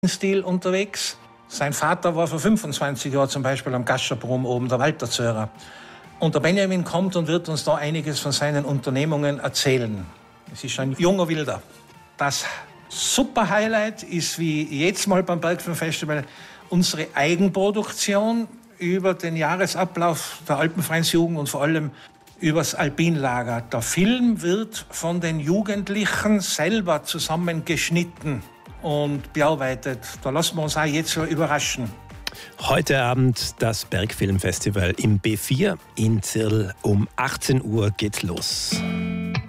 Stil unterwegs. Sein Vater war vor 25 Jahren zum Beispiel am Gascherbrumm oben, der Walter Zöhrer. Und der Benjamin kommt und wird uns da einiges von seinen Unternehmungen erzählen. Es ist ein junger Wilder. Das super Highlight ist wie jedes Mal beim Bergfilmfestival unsere Eigenproduktion über den Jahresablauf der Alpenvereinsjugend und vor allem übers Alpinlager. Der Film wird von den Jugendlichen selber zusammengeschnitten und bearbeitet. Da lassen wir uns auch jetzt schon überraschen. Heute Abend das Bergfilmfestival im B4 in Zirl. Um 18 Uhr geht's los.